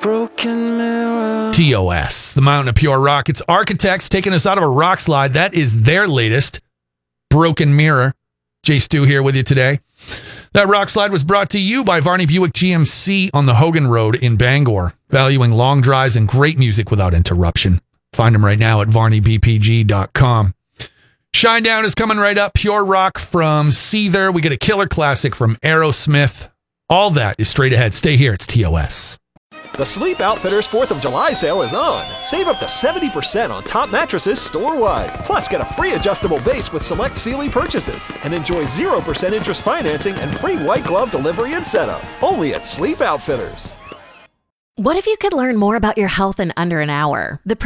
broken mirror. TOS, the Mountain of Pure Rock. It's Architects taking us out of a rock slide. That is their latest, Broken Mirror. Jay Stu here with you today. That rock slide was brought to you by Varney Buick GMC on the Hogan Road in Bangor, valuing long drives and great music without interruption. Find them right now at varneybpg.com. Shinedown is coming right up. Pure rock from Seether. We get a killer classic from Aerosmith. All that is straight ahead. Stay here. It's TOS. The Sleep Outfitters 4th of July sale is on. Save up to 70% on top mattresses store-wide. Plus, get a free adjustable base with select Sealy purchases. And enjoy 0% interest financing and free white glove delivery and setup. Only at Sleep Outfitters. What if you could learn more about your health in under an hour? The